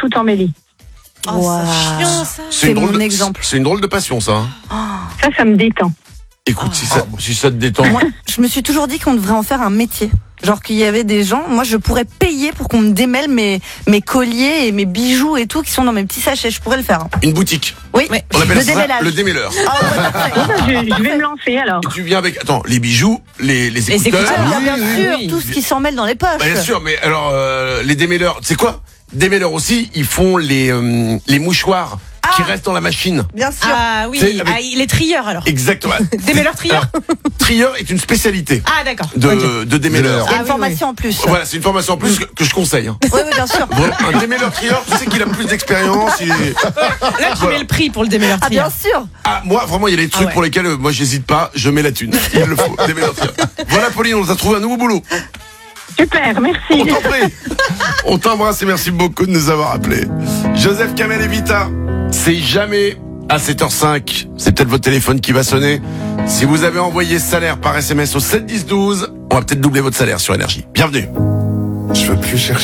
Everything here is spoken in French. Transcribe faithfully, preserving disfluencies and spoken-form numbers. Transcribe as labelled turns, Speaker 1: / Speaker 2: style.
Speaker 1: tout emmêlé.
Speaker 2: Oh,
Speaker 3: Wow.
Speaker 2: c'est chiant, ça.
Speaker 3: C'est
Speaker 4: une drôle
Speaker 3: mon
Speaker 4: de-
Speaker 3: exemple.
Speaker 4: C'est une drôle de passion, ça. Hein.
Speaker 1: Ça, ça me détend.
Speaker 4: Écoute, si, ça, si ça te détend.
Speaker 3: Moi, je me suis toujours dit qu'on devrait en faire un métier. Genre qu'il y avait des gens, moi je pourrais payer pour qu'on me démêle mes, mes colliers et mes bijoux et tout qui sont dans mes petits sachets. Je pourrais le faire. hein.
Speaker 4: Une boutique.
Speaker 3: Oui,
Speaker 2: Ouais.
Speaker 4: On appelle
Speaker 3: le
Speaker 4: ça
Speaker 3: démêlage.
Speaker 4: le démêleur.
Speaker 3: Ah, ouais, parfait.
Speaker 1: Bon, bah, je, je vais me lancer alors.
Speaker 4: Et tu viens avec, attends, les bijoux, les, les
Speaker 2: Les
Speaker 4: écouteurs.
Speaker 2: écouteurs.
Speaker 3: Ah, bien
Speaker 2: oui,
Speaker 3: sûr,
Speaker 2: oui.
Speaker 3: tout ce qui s'en mêle dans les poches.
Speaker 4: Bah, bien sûr, mais alors, euh, les démêleurs, tu sais quoi? Démêleurs aussi, ils font les, euh, les mouchoirs qui restent dans la machine.
Speaker 3: Bien sûr.
Speaker 2: Ah oui,
Speaker 4: C'est avec-
Speaker 2: ah, il est trieur alors.
Speaker 4: Exactement.
Speaker 2: Démêleur trieur.
Speaker 4: Alors, trieur est une spécialité
Speaker 2: Ah d'accord.
Speaker 4: de,
Speaker 2: Ok.
Speaker 4: de démêleur.
Speaker 3: Il y a
Speaker 2: Ah
Speaker 3: une
Speaker 2: oui,
Speaker 3: formation en plus.
Speaker 4: Voilà, c'est une formation en plus que, que je conseille. Hein.
Speaker 3: Oui, oui, bien sûr.
Speaker 4: Vraiment, un démêleur trieur, tu sais qu'il a plus d'expérience. Il est...
Speaker 2: Là tu
Speaker 4: Voilà.
Speaker 2: mets le prix pour le démêleur
Speaker 3: Ah, bien
Speaker 2: trieur.
Speaker 3: sûr.
Speaker 4: Ah, moi, vraiment, il y a des trucs
Speaker 2: ouais.
Speaker 4: pour lesquels, euh, moi, j'hésite pas, je mets la thune. Il le faut, démêleur trieur. Voilà, Pauline, on nous a trouvé un nouveau boulot.
Speaker 1: Super,
Speaker 4: On
Speaker 1: merci.
Speaker 4: t'en prie. On t'embrasse et merci beaucoup de nous avoir appelés. Joseph Kamel et Vita, c'est jamais à sept heures cinq. C'est peut-être votre téléphone qui va sonner. Si vous avez envoyé salaire par S M S au sept dix douze, on va peut-être doubler votre salaire sur Énergie. Bienvenue.
Speaker 5: Je veux plus chercher.